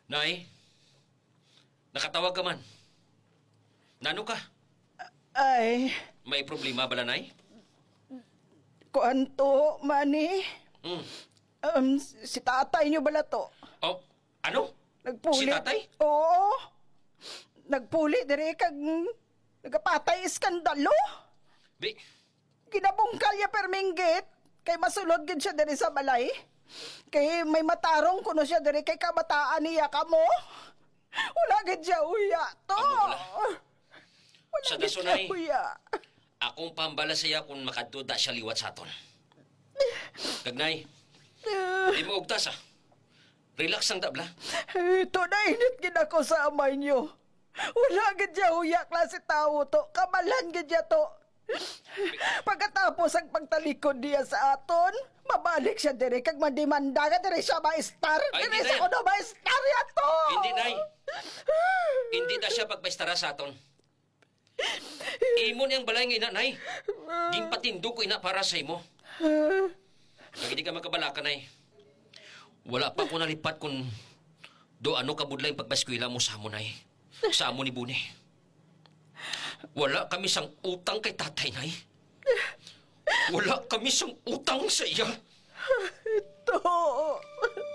Nay, nakatawag ka man. Nano ka? Ay, May problema bala, Nay? kuanto, Manny. Si tatay niyo bala to? Oh, ano? Nagpuli. Si tatay? Oo. Nagpuli, dire kag nagapatay iskandalo. Bi, Ginabungkal niya perminggit. Kay masulod gid siya dire sa balay. Kay may matarong kuno siya dire kay kabataan niya kamo. Wala gid siya uya to. Amo wala. Wala Sa gid daso, siya Nay. uya. akong pambala siya kung makaduda siya liwat sa aton. Kagnay, di mo ugtas Relax ang dabla. Ito na init gid ako sa amay niyo. Wala gid siya uya klase tao to. Kamalan gid siya to. Pagkatapos ang pagtalikod niya sa aton, mabalik siya dire kag mandimanda ka dire siya maestar. Ay, Dire hindi sa na. kuno maestar ya to. Hindi, Nay. Hindi na siya pagpaistara sa aton. Imo niyang balay nga ina, Nay. Gimpatindo ko ina para sa imo. Kag hindi ka magkabalaka, Nay. Wala pa ko nalipat kung do ano kabudlay ang pagbaskwila mo sa amo, Nay. Sa amo ni Bune. Wala kami sang utang kay tatay, Nay. Wala kami sang utang sa iya. Ito.